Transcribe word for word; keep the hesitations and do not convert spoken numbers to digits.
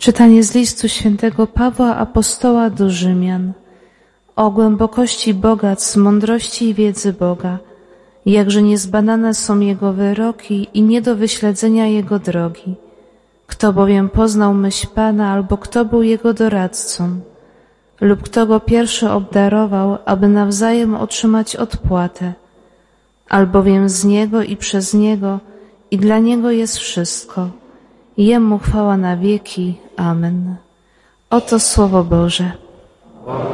Czytanie z listu świętego Pawła Apostoła do Rzymian. O głębokości bogactw, mądrości i wiedzy Boga, jakże niezbadane są Jego wyroki i nie do wyśledzenia Jego drogi. Kto bowiem poznał myśl Pana, albo kto był Jego doradcą, lub kto Go pierwszy obdarował, aby nawzajem otrzymać odpłatę. Albowiem z Niego i przez Niego i dla Niego jest wszystko. Jemu chwała na wieki. Amen. Oto Słowo Boże.